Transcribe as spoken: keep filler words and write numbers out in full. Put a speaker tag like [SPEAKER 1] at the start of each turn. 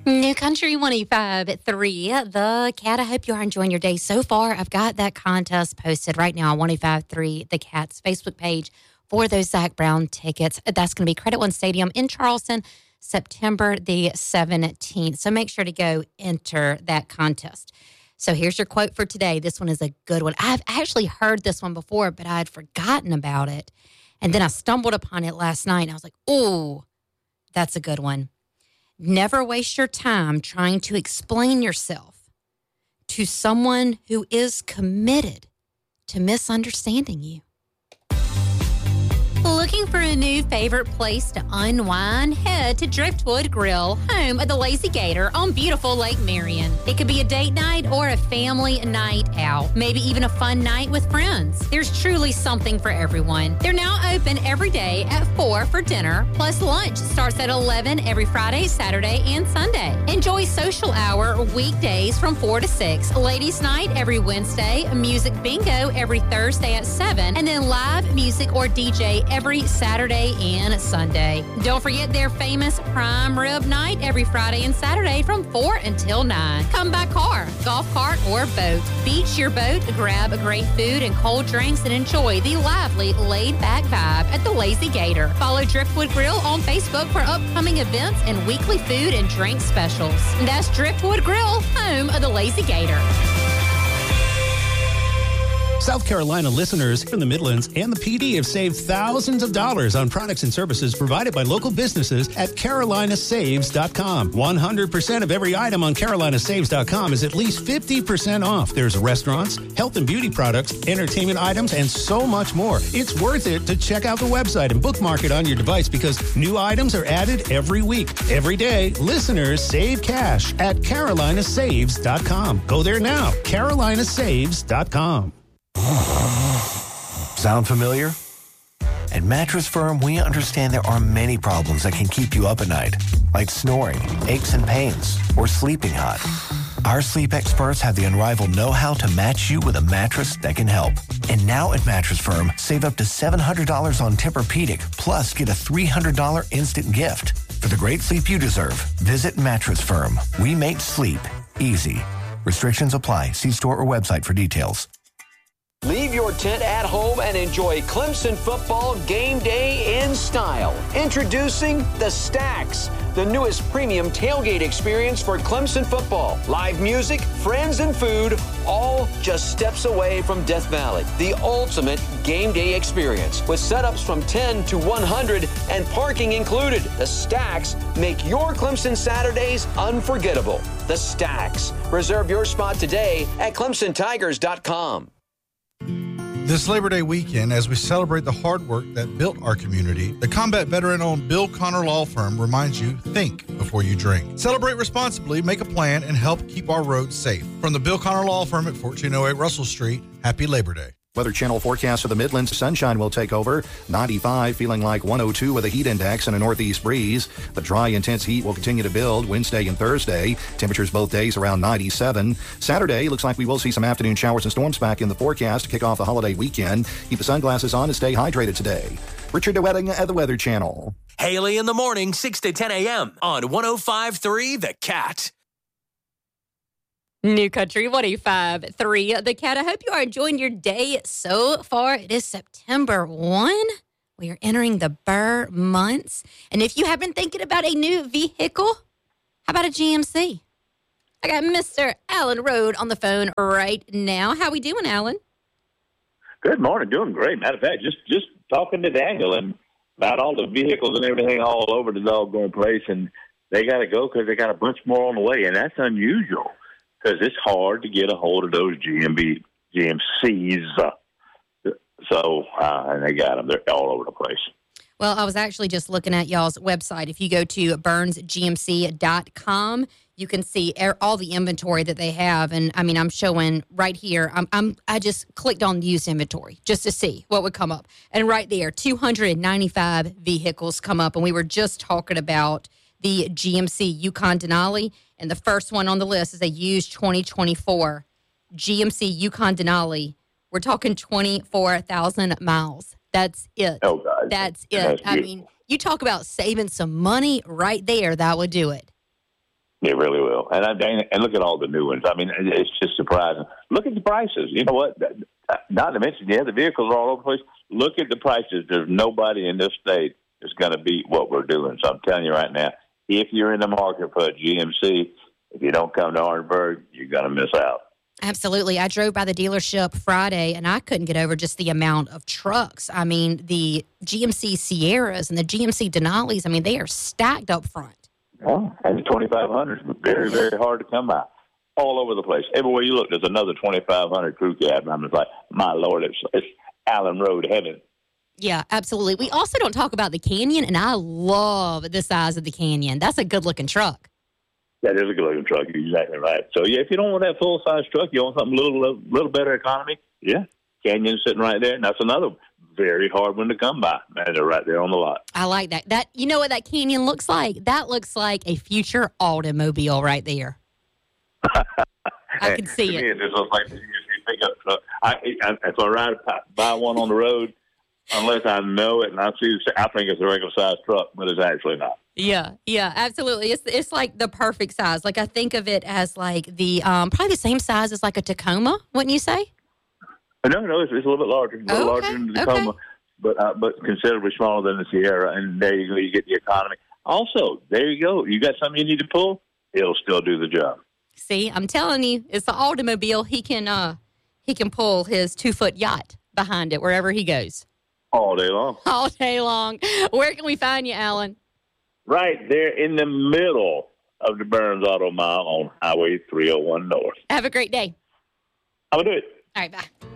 [SPEAKER 1] New Country one oh five point three, The Cat. I hope you are enjoying your day so far. I've got that contest posted right now on one oh five point three, The Cat's Facebook page for those Zach Brown tickets. That's going to be Credit One Stadium in Charleston, September the seventeenth. So make sure to go enter that contest. So here's your quote for today. This one is a good one. I've actually heard this one before, but I had forgotten about it. And then I stumbled upon it last night, and I was like, ooh, that's a good one. Never waste your time trying to explain yourself to someone who is committed to misunderstanding you. Looking for a new favorite place to unwind? Head to Driftwood Grill, home of the Lazy Gator on beautiful Lake Marion. It could be a date night or a family night out, maybe even a fun night with friends. There's truly something for everyone. They're now open every day at four for dinner, plus lunch starts at eleven every Friday, Saturday, and Sunday. Enjoy social hour weekdays from four to six, ladies' night every Wednesday, music bingo every Thursday at seven, and then live music or D J every Saturday and Sunday. Don't forget their famous prime rib night every Friday and Saturday from four until nine. Come by car, golf cart, or boat. Beach your boat, grab a great food and cold drinks, and enjoy the lively, laid-back vibe at the Lazy Gator. Follow Driftwood Grill on Facebook for upcoming events and weekly food and drink specials. That's Driftwood Grill, home of the Lazy Gator.
[SPEAKER 2] South Carolina listeners from the Midlands and the P D have saved thousands of dollars on products and services provided by local businesses at Carolina Saves dot com. one hundred percent of every item on Carolina Saves dot com is at least fifty percent off. There's restaurants, health and beauty products, entertainment items, and so much more. It's worth it to check out the website and bookmark it on your device because new items are added every week. Every day, listeners save cash at Carolina Saves dot com. Go there now, Carolina Saves dot com.
[SPEAKER 3] Sound familiar? At Mattress Firm, we understand there are many problems that can keep you up at night, like snoring, aches and pains, or sleeping hot. Our sleep experts have the unrivaled know-how to match you with a mattress that can help. And now at Mattress Firm, save up to seven hundred dollars on Tempur-Pedic, plus get a three hundred dollars instant gift. For the great sleep you deserve, visit Mattress Firm. We make sleep easy. Restrictions apply. See store or website for details.
[SPEAKER 4] Leave your tent at home and enjoy Clemson football game day in style. Introducing the Stacks, the newest premium tailgate experience for Clemson football. Live music, friends, and food, all just steps away from Death Valley. The ultimate game day experience with setups from ten to one hundred and parking included. The Stacks make your Clemson Saturdays unforgettable. The Stacks. Reserve your spot today at Clemson Tigers dot com.
[SPEAKER 5] This Labor Day weekend, as we celebrate the hard work that built our community, the combat veteran-owned Bill Connor Law Firm reminds you, think before you drink. Celebrate responsibly, make a plan, and help keep our roads safe. From the Bill Connor Law Firm at fourteen oh eight Russell Street, happy Labor Day.
[SPEAKER 6] Weather Channel forecast for the Midlands. Sunshine will take over. ninety-five, feeling like one oh two with a heat index and a northeast breeze. The dry, intense heat will continue to build Wednesday and Thursday. Temperatures both days around ninety-seven. Saturday, looks like we will see some afternoon showers and storms back in the forecast to kick off the holiday weekend. Keep the sunglasses on and stay hydrated today. Richard DeWetting at the Weather Channel.
[SPEAKER 7] Haley in the morning, six to ten a.m. on one oh five point three The Cat.
[SPEAKER 1] New Country one oh five point three, The Cat. I hope you are enjoying your day so far. It is September first. We are entering the Burr months. And if you have been thinking about a new vehicle, how about a G M C? I got Mister Alan Rode on the phone right now. How we doing, Alan?
[SPEAKER 8] Good morning. Doing great. Matter of fact, just just talking to Daniel and about all the vehicles and everything all over the doggone place. And they got to go because they got a bunch more on the way. And that's unusual. Because it's hard to get a hold of those G M B, G M Cs. Uh, so, uh, and they got them. They're all over the place.
[SPEAKER 1] Well, I was actually just looking at y'all's website. If you go to burns G M C dot com, you can see all the inventory that they have. And, I mean, I'm showing right here. I'm, I'm, I just clicked on used inventory just to see what would come up. And right there, two hundred ninety-five vehicles come up. And we were just talking about the G M C Yukon Denali. And the first one on the list is a used twenty twenty-four G M C Yukon Denali. We're talking twenty-four thousand miles. That's it.
[SPEAKER 8] Oh, God.
[SPEAKER 1] That's it.
[SPEAKER 8] That's
[SPEAKER 1] I mean, you talk about saving some money right there. That would do it.
[SPEAKER 8] It really will. And I, and look at all the new ones. I mean, it's just surprising. Look at the prices. You know what? Not to mention, yeah, the vehicles are all over the place. Look at the prices. There's nobody in this state that's going to beat what we're doing. So I'm telling you right now, if you're in the market for a G M C, if you don't come to Orangeburg, you're going to miss out.
[SPEAKER 1] Absolutely. I drove by the dealership Friday, and I couldn't get over just the amount of trucks. I mean, the G M C Sierras and the G M C Denali's, I mean, they are stacked up front.
[SPEAKER 8] Oh, and the twenty-five hundred is very, very hard to come by. All over the place. Everywhere you look, there's another twenty-five hundred crew cab. And I'm just like, my Lord, it's, it's Allen Road heaven.
[SPEAKER 1] Yeah, absolutely. We also don't talk about the Canyon, and I love the size of the Canyon. That's a good-looking truck.
[SPEAKER 8] That is a good-looking truck. You're exactly right. So, yeah, if you don't want that full-size truck, you want something a little, little, little better economy, yeah, Canyon's sitting right there. And that's another very hard one to come by. And they're right there on the lot.
[SPEAKER 1] I like that. That you know what that Canyon looks like? That looks like a future automobile right there. I can see
[SPEAKER 8] to
[SPEAKER 1] it.
[SPEAKER 8] Me, it just looks like a pickup truck. I, I, if I ride by one on the road, unless I know it and I see, I think it's a regular size truck, but it's actually not.
[SPEAKER 1] Yeah, yeah, absolutely. It's it's like the perfect size. Like I think of it as like the um, probably the same size as like a Tacoma, wouldn't you say?
[SPEAKER 8] No, no, it's, it's a little bit larger, a little
[SPEAKER 1] okay,
[SPEAKER 8] larger than the Tacoma,
[SPEAKER 1] okay.
[SPEAKER 8] but uh, but considerably smaller than the Sierra. And there you go, you get the economy. Also, there you go. You got something you need to pull, it'll still do the job.
[SPEAKER 1] See, I'm telling you, it's the automobile. He can uh he can pull his two foot yacht behind it wherever he goes.
[SPEAKER 8] All day long.
[SPEAKER 1] All day long. Where can we find you, Alan?
[SPEAKER 8] Right there in the middle of the Burns Auto Mile on Highway three oh one North.
[SPEAKER 1] Have a great day.
[SPEAKER 8] I'm going to do it.
[SPEAKER 1] All right, bye.